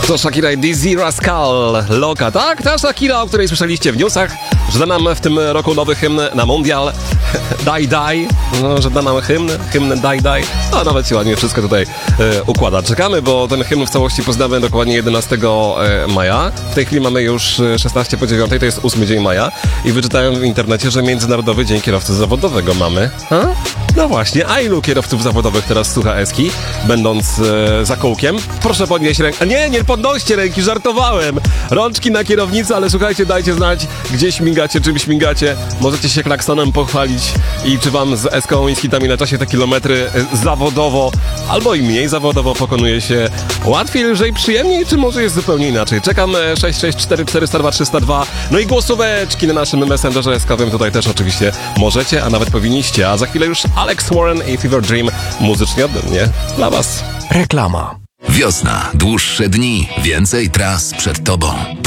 To Shakira i Dizzy Rascal, Loka. Tak, ta Shakira, o której słyszeliście w newsach, że da nam w tym roku nowy hymn na mundial. Daj, daj. No, że da nam hymn daj, daj. A nawet się ładnie wszystko tutaj układa. Czekamy, bo ten hymn w całości poznamy dokładnie 11 maja. W tej chwili mamy już 16 po 9, to jest 8 dzień maja. I wyczytałem w internecie, że Międzynarodowy Dzień Kierowcy Zawodowego mamy. No właśnie, a ilu kierowców zawodowych teraz słucha Eski, będąc za kółkiem? Proszę podnieść rękę. Nie podnoście ręki, żartowałem. Rączki na kierownicy, ale słuchajcie, dajcie znać, gdzie śmigacie, czym śmigacie. Możecie się klaksonem pochwalić i czy wam z Eską i z hitami na czasie te kilometry zawodowo, albo i mniej zawodowo pokonuje się łatwiej, lżej, przyjemniej, czy może jest zupełnie inaczej? Czekam 664 402 302. No i głosóweczki na naszym Messengerze eskowym tutaj też oczywiście możecie, a nawet powinniście. A za chwilę już Alex Warren i Fever Dream muzycznie ode mnie dla was. Reklama. Wiosna, dłuższe dni, więcej tras przed tobą.